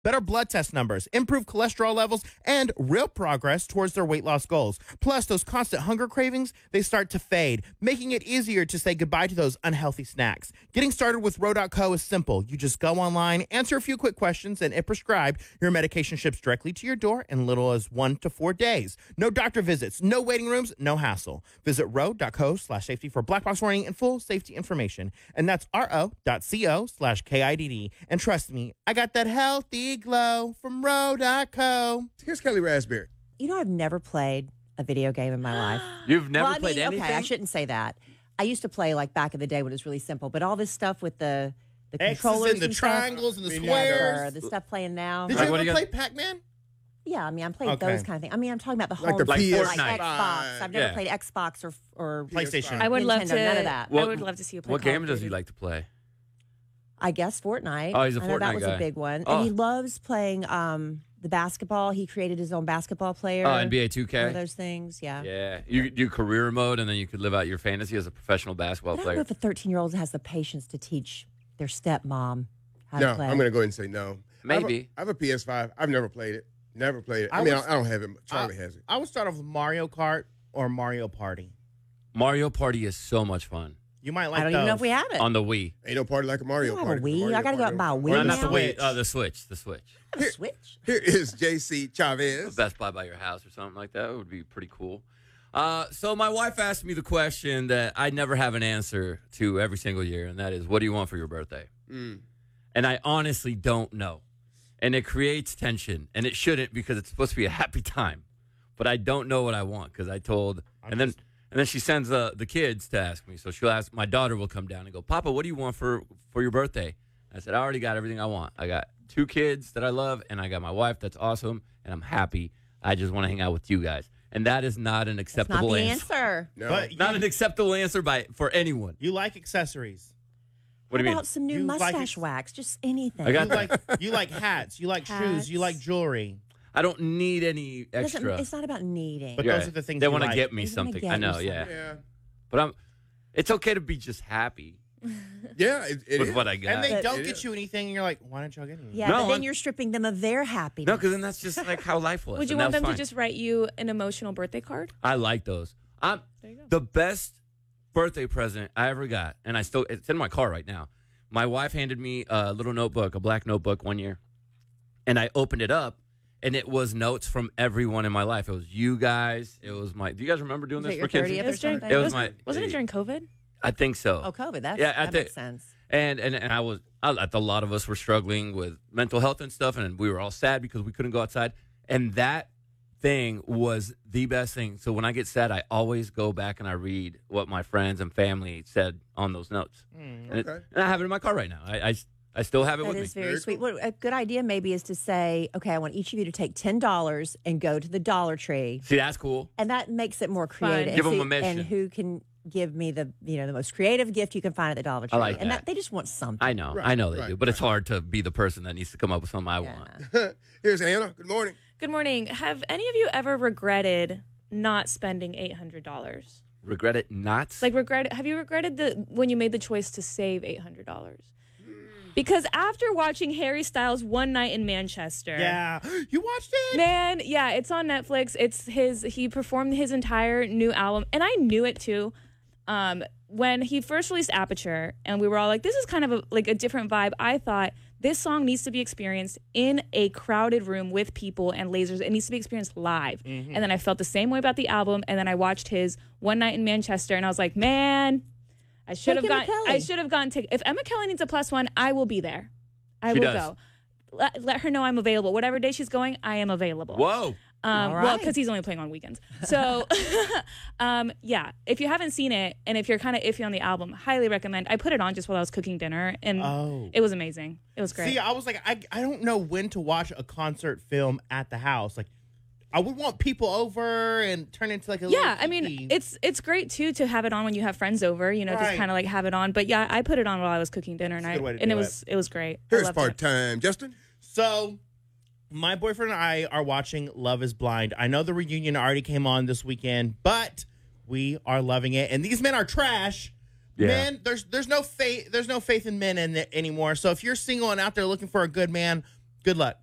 better blood test numbers, improved cholesterol levels, and real progress towards their weight loss goals. Plus, those constant hunger cravings, they start to fade, making it easier to say goodbye to those unhealthy snacks. Getting started with Ro.co is simple. You just go online, answer a few quick questions, and if prescribed, your medication ships directly to your door in little as 1 to 4 days. No doctor visits, no waiting rooms, no hassle. Visit ro.co/safety for black box warning and full safety information. And that's ro.co/KIDD. And trust me, I got that healthy glow from Ro.co. Here's Kelly Raspberry. You know, I've never played a video game in my life. You've never Well, I played mean, anything? Okay, I shouldn't say that. I used to play like back in the day when it was really simple, but all this stuff with the controllers and the triangles and the stuff, squares. the stuff playing now. Did Like, you what ever do you play Pac-Man? Yeah, I mean, I'm playing Okay. those kind of things. I mean, I'm talking about the Like home the thing, PS5. like Xbox. I've never Yeah. played Xbox or PlayStation. I would love Nintendo, to. none of that. I would love to see you play. What Call game of does he Duty. like to play? I guess Fortnite. Oh, he's a I know that Fortnite was guy. a big one. Oh. And he loves playing the basketball. He created his own basketball player. Oh, NBA One of 2K? those things, yeah. Yeah. You do career mode, and then you could live out your fantasy as a professional basketball I don't player. know if a 13-year-old has the patience to teach their stepmom how No, to play. I'm going to go ahead and say no. Maybe. I have a PS5. I've never played it. Never played it. I don't have it. Charlie has it. I would start off with Mario Kart or Mario Party. Mario Party is so much fun You might like I don't those. even know if we have it. on the Wii. Ain't no party like a Mario I don't Party. have a Wii. I got to go out and buy a Wii Well, now. not the Switch. Wii. The Switch. The Switch. I have a Switch. Here is JC Chavez. Best Buy by your house or something like that would be pretty cool. So my wife asked me the question that I never have an answer to every single year, and that is, what do you want for your birthday? And I honestly don't know. And it creates tension, and it shouldn't because it's supposed to be a happy time. But I don't know what I want because I told, and then she sends the kids to ask me. So she'll ask, my daughter will come down and go, Papa, what do you want for your birthday? I said, I already got everything I want. I got 2 kids that I love, and I got my wife that's awesome, and I'm happy. I just want to hang out with you guys. And that is not an That's not acceptable the answer. answer. No. But Not an acceptable answer for anyone. you like accessories. What do How you mean? about some new You like mustache it- wax? Just anything. I got You like hats. You like shoes. You like Hats. jewelry. I don't need any extra. It's not about needing. But those are the things they you want to like. get me They wanna something. get I you know, something. yeah. Yeah. But it's okay to be just happy Yeah, it with is. what I got. And they But- don't It get is. you anything, and you're like, why don't y'all get anything? yeah, No, but then I'm- you're stripping them of their happiness. No, because then that's just like how life was. Would you and want that them was to fine. just write you an emotional birthday card? I like those. There you go. The best birthday present I ever got, and it's in my car right now. My wife handed me a little notebook, a black notebook one year, and I opened it up, and it was notes from everyone in my life. It was you guys. It was my. Do you guys remember doing Was this it your for kids? 30th It or was during, something? It was my- wasn't it during COVID? I think so. Oh, COVID. Yeah, I That think- makes sense. And I thought a lot of us were struggling with mental health and stuff, and we were all sad because we couldn't go outside. And that thing was the best thing. So when I get sad, I always go back and I read what my friends and family said on those notes. And Okay. I have it in my car right now. I still have it That with is me. very Very sweet. cool. What a good idea maybe is to say, okay, I want each of you to take $10 and go to the Dollar Tree, See, that's cool. and that makes it more Fun. creative. Give 'em And a mission. And who can give me the most creative gift you can find at the Dollar Tree? like and that. they just want something. I know. Right, I know they right, do. But it's right. hard to be the person that needs to come up with something I Yeah. want. Here's Anna. Good morning. Good morning. Have any of you ever regretted not spending $800? Regret it not? Have you regretted when you made the choice to save $800? Because after watching Harry Styles One Night in Manchester, Yeah. You watched it? man, yeah, it's on Netflix. He performed his entire new album, and I knew it too. When he first released Aperture, and we were all like, this is kind of a different vibe. I thought this song needs to be experienced in a crowded room with people and lasers. It needs to be experienced live. And then I felt the same way about the album. And then I watched his One Night in Manchester, and I was like, man, I should have Emma gotten. Kelly. I should have gotten tickets. If Emma Kelly needs a +1, I will be there. I She will does. go. Let her know I'm available. Whatever day she's going, I am available. Whoa. All Well, right. because he's only playing on weekends. So, yeah, if you haven't seen it and if you're kind of iffy on the album, highly recommend. I put it on just while I was cooking dinner, and it was amazing. It was great. See, I was like, I don't know when to watch a concert film at the house. Like, I would want people over and turn into like a yeah, little I mean, TV. it's great too to have it on when you have friends over. You know, just Right. kind of like have it on. But yeah, I put it on while I was cooking dinner, and It's a good way to and do it was great. I Here's loved part it. time. Justin. So, my boyfriend and I are watching Love is Blind. I know the reunion already came on this weekend, but we are loving it. And these men are trash. Yeah. Man, there's no faith in men anymore. So if you're single and out there looking for a good man, good luck.